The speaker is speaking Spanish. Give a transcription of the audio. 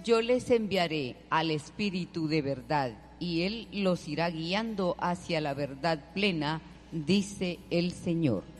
yo les enviaré al Espíritu de verdad, y Él los irá guiando hacia la verdad plena, dice el Señor.